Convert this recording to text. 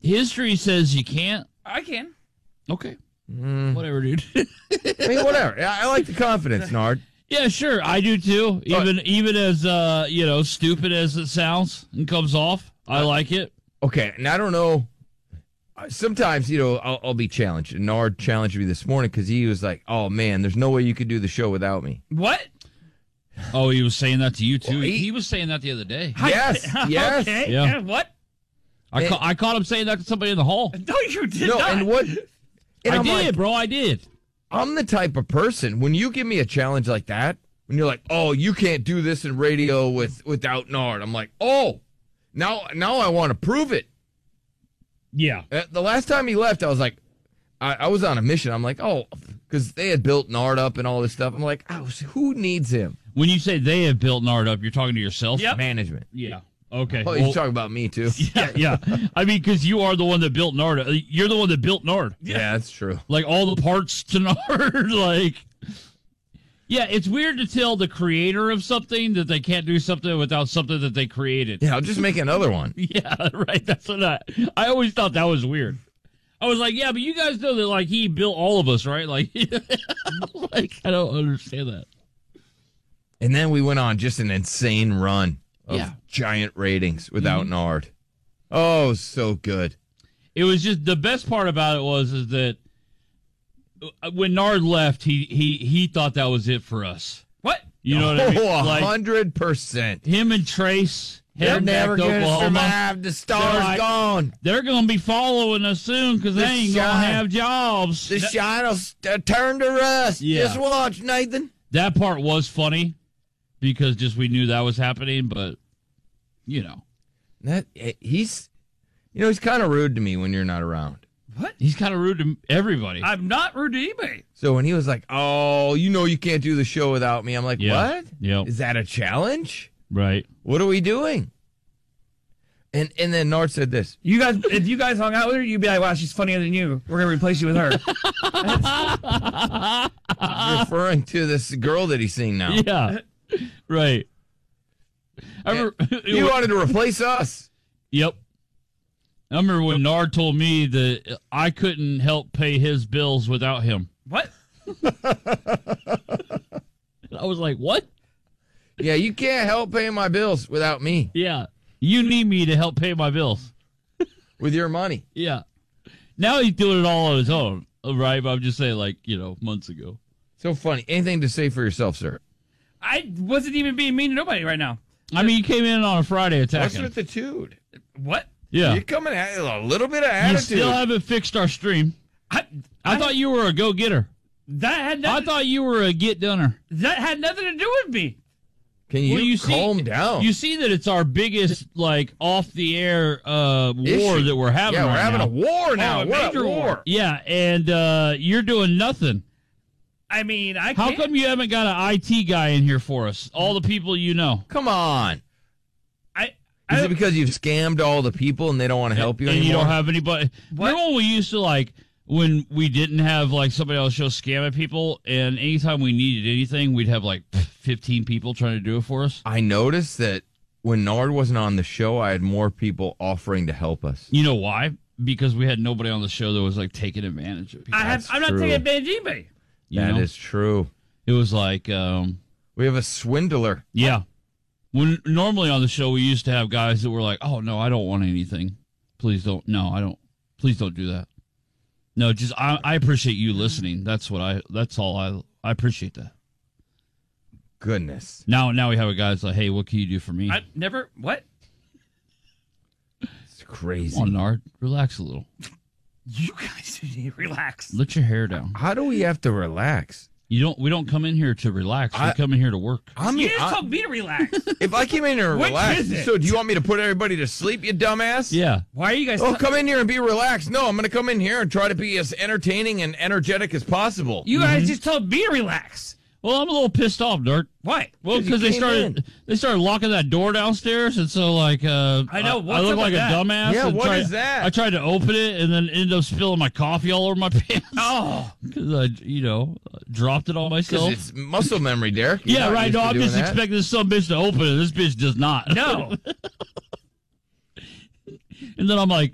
History says you can't. I can. Okay. Whatever, dude. I mean, whatever. I like the confidence, Nard. Yeah, sure. I do too. Even as stupid as it sounds and comes off, I like it. Okay, and I don't know. Sometimes, I'll be challenged. And Nard challenged me this morning because he was like, "Oh man, there's no way you could do the show without me." What? Oh, he was saying that to you too. Well, he was saying that the other day. Yes. Okay. Yeah. What? I caught him saying that to somebody in the hall. No, you did No, not. and what? And I I'm did, like, bro. I did. I'm the type of person, when you give me a challenge like that, when you're like, "Oh, you can't do this in radio without Nard," I'm like, "Oh, now I want to prove it." Yeah. The last time he left, I was like, I was on a mission. I'm like, oh, because they had built Nard up and all this stuff. I'm like, oh, who needs him? When you say they have built Nard up, you're talking to yourself? Yep. Management. Yeah. Okay. Oh, you're talking about me, too. Yeah. I mean, because you are the one that built Nard. You're the one that built Nard. Yeah, that's true. Like, all the parts to Nard. Like, yeah, it's weird to tell the creator of something that they can't do something without something that they created. Yeah, I'll just make another one. Yeah, right. That's what I always thought that was weird. I was like, yeah, but you guys know that, like, he built all of us, right? Like, I don't understand that. And then we went on just an insane run of Yeah. giant ratings without Nard. Oh, so good. It was just, the best part about it is that when Nard left, he thought that was it for us. What? You know what I mean? Oh, Like, 100%. him and Trace They're heading back never to going to Oklahoma. survive. The star's They're gone. They're going to be following us soon because they The ain't going to shine. have jobs. The shine will turn to rust. Yeah. Just watch, Nathan. That part was funny because just we knew that was happening, but, He's kind of rude to me when you're not around. What? he's kind of rude to everybody. I'm not rude to anybody. So when he was like, "Oh, you can't do the show without me," I'm like, Yeah. "What? Yep. Is that a challenge? Right. What are we doing?" And then Nard said this. You guys, if you guys hung out with her, you'd be like, "Wow, she's funnier than you. We're gonna replace you with her." Referring to this girl that he's seeing now. Yeah. Right. I remember, He wanted to replace us. Yep. I remember when Nard told me that I couldn't help pay his bills without him. What? I was like, what? Yeah, you can't help paying my bills without me. Yeah. You need me to help pay my bills. With your money. Yeah. Now he's doing it all on his own, right? But I'm just saying, months ago. So funny. Anything to say for yourself, sir? I wasn't even being mean to nobody right now. I mean, you came in on a Friday attacking. What's with the tude? What? Yeah. You're coming at a little bit of You attitude. still haven't fixed our stream. I thought you were a go-getter. That had I nothing, thought you were a get-doner. that had nothing to do with me. Can you, Well, calm down? You see that it's our biggest, off-the-air war Issue. that we're having Yeah, right we're having now. a war now. a We're at major war. Yeah, and you're doing nothing. I mean, I How can't. come you haven't got an IT guy in here for us? All the people you know. Come on. I Is it because you've scammed all the people and they don't want to help you and anymore? you don't have anybody. What? Remember when we used to when we didn't have somebody else show scamming people, and anytime we needed anything, we'd have 15 people trying to do it for us. I noticed that when Nard wasn't on the show, I had more people offering to help us. You know why? Because we had nobody on the show that was taking advantage of people. I'm not true. taking advantage of anybody. That is true. It was We have a swindler. yeah. When normally on the show we used to have guys that were like, "Oh no, I don't want anything. Please don't. No, I don't. Please don't do that." No, just I appreciate you listening. That's all I appreciate that. Goodness. Now we have a guy's like, "Hey, what can you do for me?" I never. What? It's crazy. Come on, Nard, relax a little. You guys need to relax. Let your hair down. How do we have to relax? We don't come in here to relax. We I- come in here to work. I You mean, just told me to relax. if I came in here and Which relaxed, is it? so do you want me to put everybody to sleep, you dumbass? Yeah. Why are you guys? Oh, come in here and be relaxed. No, I'm going to come in here and try to be as entertaining and energetic as possible. You guys just told me to relax. Well, I'm a little pissed off, Nard. Why? Well, 'Cause you because came they started locking that door downsters, and so I know, I what's look up like with a that? dumbass. Yeah, and what is that? I tried to open it and then ended up spilling my coffee all over my pants. Oh, Because I dropped it on Because myself. it's muscle memory, Derek. You're Yeah, not right. used No, to I'm doing just that. expecting some bitch to open it. This bitch does not. no. And then I'm like,